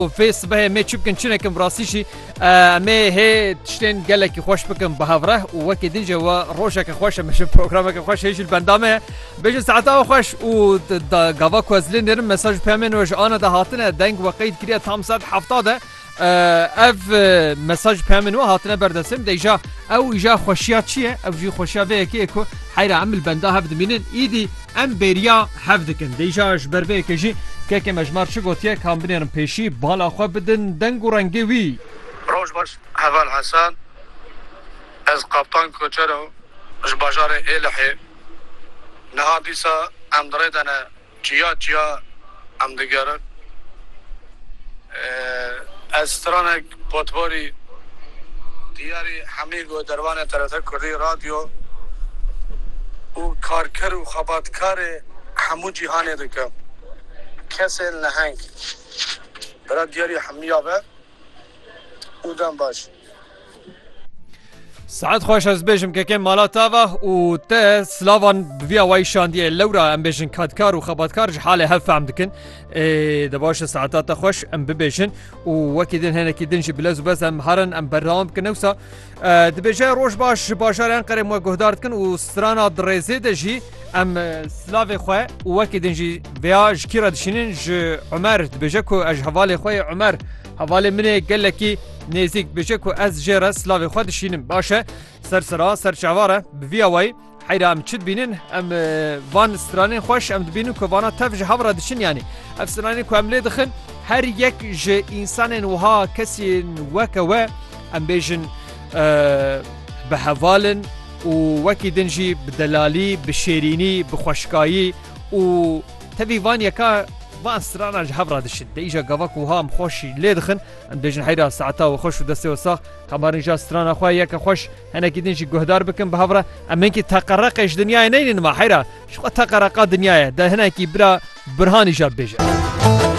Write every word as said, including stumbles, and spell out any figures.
فیس به می چوب کن چنه کم راستی شی می هی تشتین گلکی خوش بکن به هفره و وکی دینجا و روشا که خوشه میشه پروگرام که خوش هیچ البندامه بیش ساعتا خوش و گاوا کوزلین درم مساج پیامن وش آن ده هاتنه دنگ و قید کریه تام صد هفتاده اف مساج پیامن و هاتنه بردسم دیجا او ایجا خوشیات چیه او جی خوشیا به کی کو حیرا عمل بندا هفد مینن ایدی ام بریا هفد کن دیجا جبر به کی که مجمار چه گوتیه کام بنرم پیشی بالا خو بدن دنگ و رنگی وی روش باش حوال حسن از قبطان کوچرو اش بازار الهی نهادیسا ام دردنه چیا چیا ام دیگر از استران پوتبوری دیاری حمیگ و دروان ترته کردی رادیو و کارکر و خباتکار همو جهان دکم کسی نهنگ برای دیاری حمیابه اودم باش سعد خوش از بیشم که کم مالا تاوه و ته سلاوان بویا وایشاندیه لورا ام بیشن کادکار و خباتکار حاله هف فهم دکن دباش ساعتات خوش ام ببیشن و وکی دن هنه کی دنش بلازو بس ام هرن ام برنامه بکن نوسا دبیجه روش باش باشار انقره مو گهدارت کن و سترانا درزه دجی ام سلاوی خواه و وکی دنجی بیا جکیرا دشینن ج عمر دبیجه که اج حوالی خواه عمر حوالی منه گلکی نزیک بشه که از جرا سلاوی خود شینم باشه سرسرا سرچواره بویاوی حیرا ام چد بینن ام وان استرانین خوش ام بینن که وانا تفج حورا دشین یعنی افسرانین که عملی دخن هر یک ج انسان وها کسی وکوه ام بیجن به حوالن و وکی دنجی بدلالی بشیرینی بخوشکایی و تبی وان یکا وان استرانا جهبرا دشن دیجا گواک و هم خوشی لیدخن ام دیجن حیرا ساعتا و خوش و دسته و ساخ خبرین جا استرانا خواه یک خوش هنه کی دنجی گهدار بکن به هفره ام اینکی تقرقش دنیای نینین ما حیرا شو تقرقا دنیای ده هنه کی برا برهانی جا بیجه